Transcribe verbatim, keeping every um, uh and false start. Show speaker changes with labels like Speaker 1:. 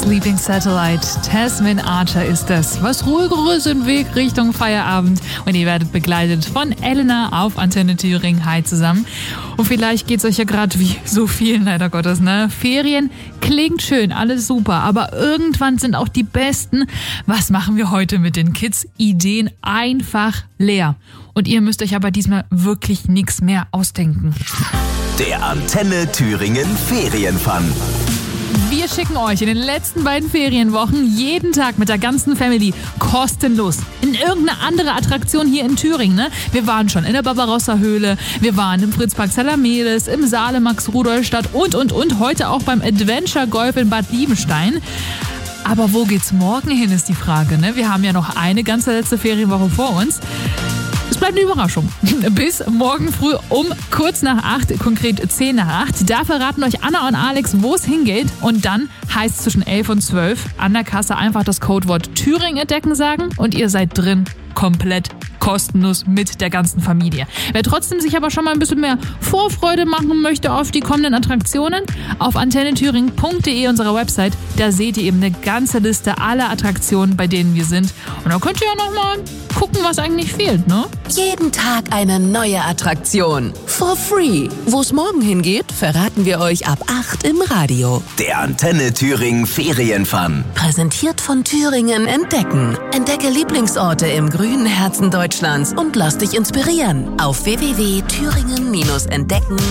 Speaker 1: Sleeping Satellite. Tasman Archer ist das. Was ruhigeres im Weg Richtung Feierabend. Und ihr werdet begleitet von Elena auf Antenne Thüringen. Hi zusammen. Und vielleicht geht's euch ja gerade wie so vielen, leider Gottes, ne? Ferien klingt schön, alles super. Aber irgendwann sind auch die besten, was machen wir heute mit den Kids? Ideen einfach leer. Und ihr müsst euch aber diesmal wirklich nichts mehr ausdenken.
Speaker 2: Der Antenne Thüringen Ferienfun.
Speaker 1: Wir schicken euch in den letzten beiden Ferienwochen jeden Tag mit der ganzen Family kostenlos in irgendeine andere Attraktion hier in Thüringen. Ne? Wir waren schon in der Barbarossa-Höhle, wir waren im Fritzpark Salamedes, im Saale Max-Rudolf-Stadt und, und, und. Heute auch beim Adventure Golf in Bad Liebenstein. Aber wo geht's morgen hin, ist die Frage. Ne? Wir haben ja noch eine ganze letzte Ferienwoche vor uns. Es bleibt eine Überraschung. Bis morgen früh um kurz nach acht, konkret zehn nach acht. Da verraten euch Anna und Alex, wo es hingeht. Und dann heißt es zwischen elf und zwölf an der Kasse einfach das Codewort Thüringen entdecken sagen und ihr seid drin, komplett kostenlos mit der ganzen Familie. Wer trotzdem sich aber schon mal ein bisschen mehr Vorfreude machen möchte auf die kommenden Attraktionen, auf antenne thüringen punkt de, unserer Website, da seht ihr eben eine ganze Liste aller Attraktionen, bei denen wir sind. Und da könnt ihr ja nochmal gucken, was eigentlich fehlt, ne?
Speaker 3: Jeden Tag eine neue Attraktion. For free. Wo es morgen hingeht, verraten wir euch ab acht im Radio.
Speaker 2: Der Antenne Thüringen Ferienfun.
Speaker 3: Präsentiert von Thüringen Entdecken. Entdecke Lieblingsorte im grünen Herzen Deutschlands und lass dich inspirieren. Auf w w w punkt thüringen Bindestrich entdecken